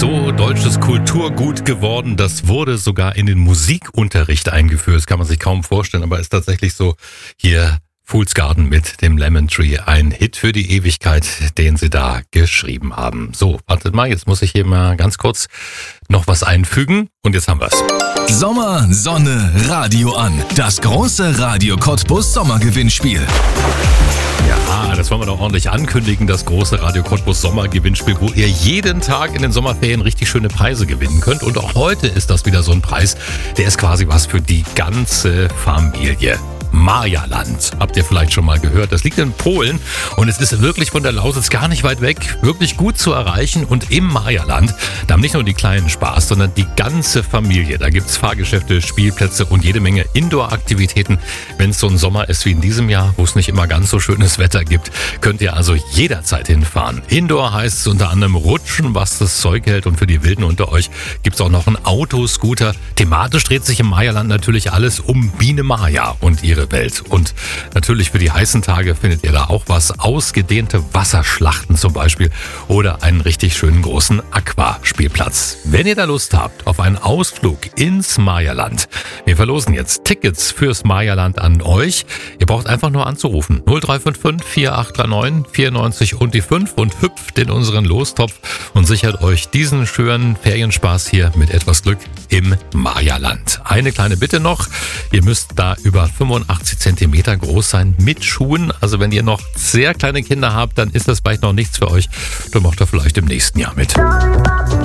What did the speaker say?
so deutsches Kulturgut geworden. Das wurde sogar in den Musikunterricht eingeführt. Das kann man sich kaum vorstellen, aber ist tatsächlich so. Hier Fool's Garden mit dem Lemon Tree, ein Hit für die Ewigkeit, den sie da geschrieben haben. So, wartet mal, jetzt muss ich hier mal ganz kurz noch was einfügen und jetzt haben wir's. Sommer, Sonne, Radio an. Das große Radio Cottbus Sommergewinnspiel. Ja, das wollen wir doch ordentlich ankündigen, das große Radio Cottbus Sommergewinnspiel, wo ihr jeden Tag in den Sommerferien richtig schöne Preise gewinnen könnt. Und auch heute ist das wieder so ein Preis, der ist quasi was für die ganze Familie. Majaland. Habt ihr vielleicht schon mal gehört? Das liegt in Polen und es ist wirklich von der Lausitz gar nicht weit weg, wirklich gut zu erreichen. Und im Majaland, da haben nicht nur die Kleinen Spaß, sondern die ganze Familie. Da gibt's Fahrgeschäfte, Spielplätze und jede Menge Indoor-Aktivitäten. Wenn es so ein Sommer ist wie in diesem Jahr, wo es nicht immer ganz so schönes Wetter gibt, könnt ihr also jederzeit hinfahren. Indoor heißt es unter anderem Rutschen, was das Zeug hält, und für die Wilden unter euch gibt's auch noch einen Autoscooter. Thematisch dreht sich im Majaland natürlich alles um Biene Maja und ihre Welt. Und natürlich für die heißen Tage findet ihr da auch was. Ausgedehnte Wasserschlachten zum Beispiel oder einen richtig schönen großen Aquaspielplatz. Wenn ihr da Lust habt auf einen Ausflug ins Majaland, wir verlosen jetzt Tickets fürs Majaland an euch. Ihr braucht einfach nur anzurufen. 0355 4839 94 und die 5 und hüpft in unseren Lostopf und sichert euch diesen schönen Ferienspaß hier mit etwas Glück im Majaland. Eine kleine Bitte noch. Ihr müsst da über 85 Zentimeter groß sein mit Schuhen. Also wenn ihr noch sehr kleine Kinder habt, dann ist das vielleicht noch nichts für euch. Dann macht ihr vielleicht im nächsten Jahr mit.